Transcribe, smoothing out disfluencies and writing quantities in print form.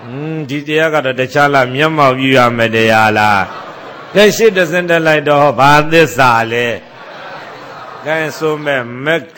ဒီတရားကတော့တခြားလားမျက်မှောက်ပြုရမယ်တရားလားကဲရှစ်တစင်းတက်လိုက်တော့ဘာသစ္စာလဲကဲဆိုမဲ့မက္